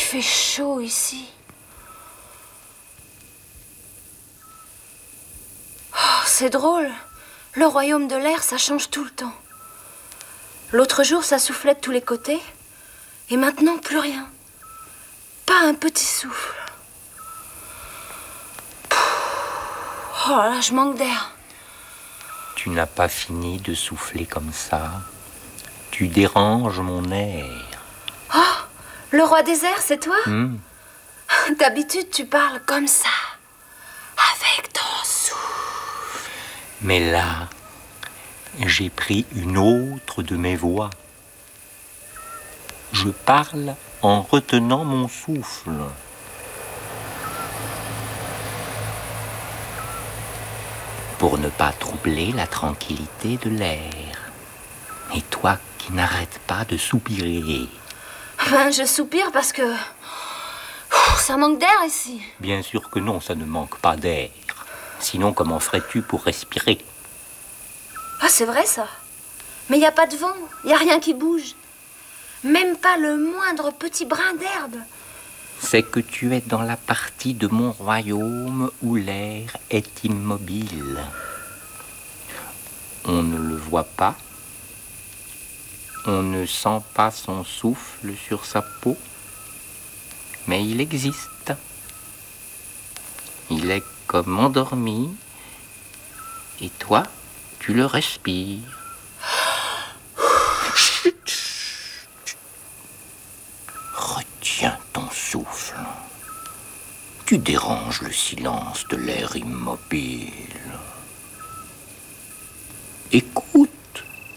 fait chaud ici. Oh, c'est drôle. Le royaume de l'air, ça change tout le temps. L'autre jour, ça soufflait de tous les côtés. Et maintenant, plus rien. Pas un petit souffle. Oh là, je manque d'air. Tu n'as pas fini de souffler comme ça. Tu déranges mon air. Oh, le roi des airs, c'est toi? D'habitude, tu parles comme ça. Avec ton souffle. Mais là, j'ai pris une autre de mes voix. Je parle en retenant mon souffle. Pour ne pas troubler la tranquillité de l'air. Et toi qui n'arrêtes pas de soupirer. Ben, je soupire parce que... ça manque d'air ici. Bien sûr que non, ça ne manque pas d'air. Sinon, comment ferais-tu pour respirer? Ah, c'est vrai ça. Mais il n'y a pas de vent, il n'y a rien qui bouge. Même pas le moindre petit brin d'herbe. C'est que tu es dans la partie de mon royaume où l'air est immobile. On ne le voit pas. On ne sent pas son souffle sur sa peau. Mais il existe. Il est comme endormi. Et toi, tu le respires. Retiens ton souffle. Tu déranges le silence de l'air immobile. Écoute.